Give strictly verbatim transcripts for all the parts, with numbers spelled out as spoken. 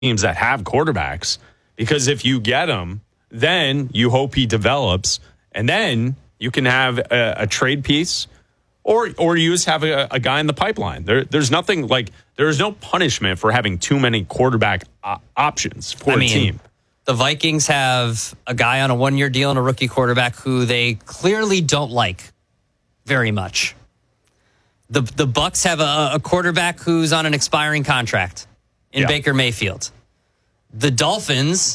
teams that have quarterbacks, because if you get him, then you hope he develops, and then you can have a, a trade piece, or or you just have a, a guy in the pipeline. There, there's nothing like there is no punishment for having too many quarterback uh, options for I a mean, team. The Vikings have a guy on a one-year deal and a rookie quarterback who they clearly don't like very much. The the Bucs have a, a quarterback who's on an expiring contract in yeah. Baker Mayfield. The Dolphins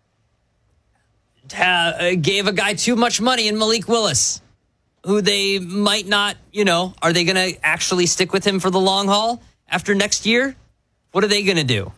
ha- gave a guy too much money in Malik Willis, who they might not, you know, are they going to actually stick with him for the long haul after next year? What are they going to do?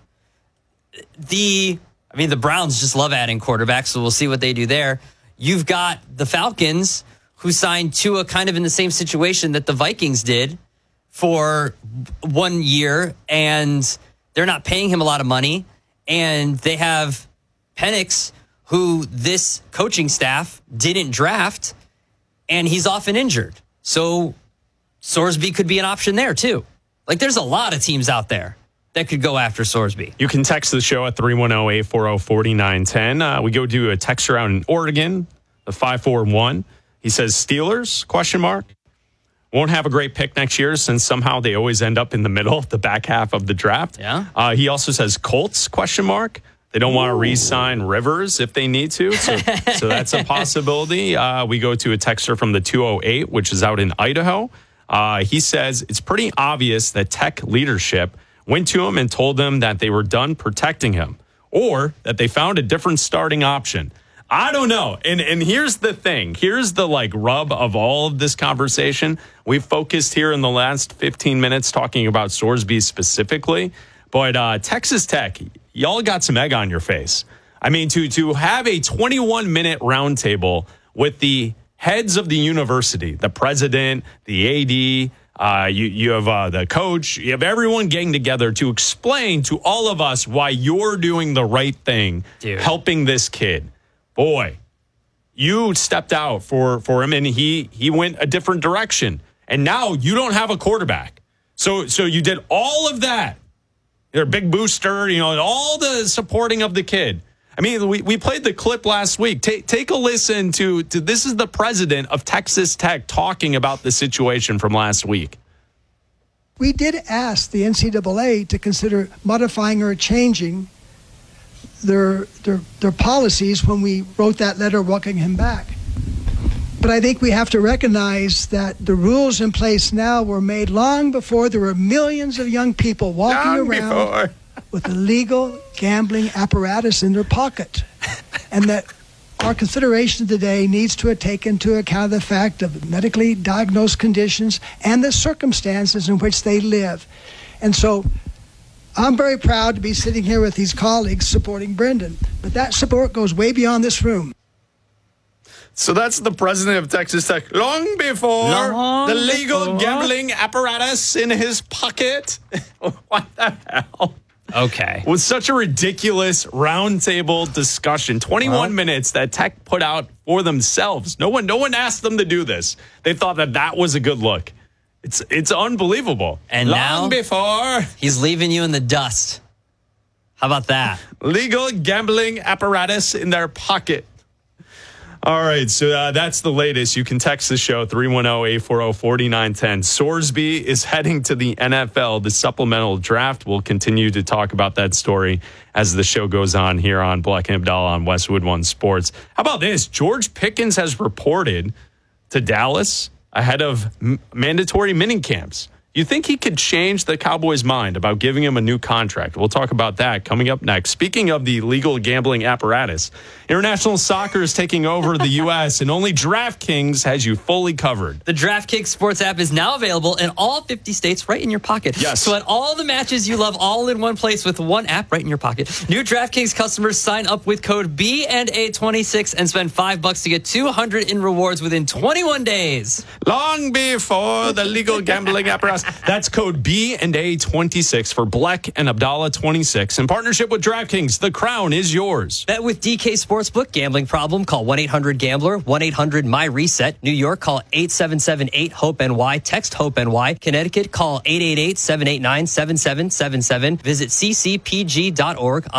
The, I mean, the Browns just love adding quarterbacks, so we'll see what they do there. You've got the Falcons, who signed Tua kind of in the same situation that the Vikings did for one year, and they're not paying him a lot of money. And they have Penix, who this coaching staff didn't draft, and he's often injured. So Sorsby could be an option there, too. Like, there's a lot of teams out there that could go after Sorsby. You can text the show at three one zero, eight four zero, four nine one zero. Uh, we go to a texter out in Oregon, the five four one. He says, Steelers, question mark. Won't have a great pick next year since somehow they always end up in the middle, the back half of the draft. Yeah. Uh, he also says Colts, question mark. They don't Ooh. want to re-sign Rivers if they need to. So, so that's a possibility. Uh, we go to a texter from the two oh eight, which is out in Idaho. Uh, he says, it's pretty obvious that Tech leadership went to him and told him that they were done protecting him, or that they found a different starting option. I don't know. And and here's the thing. Here's the like rub of all of this conversation. We've focused here in the last fifteen minutes talking about Sorsby specifically. But uh, Texas Tech, y'all got some egg on your face. I mean, to to have a twenty-one minute roundtable with the heads of the university, the president, the A D, uh, you, you have uh, the coach, you have everyone getting together to explain to all of us why you're doing the right thing, Dude. helping this kid. Boy, you stepped out for, for him, and he he went a different direction. And now you don't have a quarterback. So so you did all of that. You're a big booster, you know, all the supporting of the kid. I mean, we, we played the clip last week. Take take a listen to, to this is the president of Texas Tech talking about the situation from last week. We did ask the N C double A to consider modifying or changing their their their policies when we wrote that letter welcoming him back. But I think we have to recognize that the rules in place now were made long before there were millions of young people walking long around before. with illegal gambling apparatus in their pocket. And that our consideration today needs to take into account the fact of medically diagnosed conditions and the circumstances in which they live. And so I'm very proud to be sitting here with these colleagues supporting Brendan, but that support goes way beyond this room. So that's the president of Texas Tech. Long before Long the legal before. gambling apparatus in his pocket. What the hell? Okay. Was such a ridiculous roundtable discussion. twenty-one Well, minutes that Tech put out for themselves. No one, no one asked them to do this. They thought that that was a good look. It's it's unbelievable. And Long now before he's leaving you in the dust. How about that? legal gambling apparatus in their pocket. All right, so uh, that's the latest. You can text the show, three one zero, eight four zero, four nine one zero. Sorsby is heading to the N F L, the supplemental draft. We'll continue to talk about that story as the show goes on here on Black and Abdallah on Westwood One Sports. How about this? George Pickens has reported to Dallas ahead of m- mandatory minicamps. You think he could change the Cowboys' mind about giving him a new contract? We'll talk about that coming up next. Speaking of the legal gambling apparatus, international soccer is taking over the U S and only DraftKings has you fully covered. The DraftKings Sports app is now available in all fifty states right in your pocket. Yes. So at all the matches you love all in one place with one app right in your pocket. New DraftKings customers sign up with code B and A twenty-six and spend five bucks to get two hundred in rewards within twenty-one days. Long before the legal gambling apparatus. us. That's code B and A twenty-six for Bleck and Abdallah twenty-six. In partnership with DraftKings, the crown is yours. Bet with D K Sportsbook. Gambling problem? Call one eight hundred gambler, one eight hundred my reset. New York, call eight seven seven eight hope N Y. Text HOPE-NY. Connecticut, call eight eight eight seven eight nine seven seven seven seven. Visit c c p g dot org.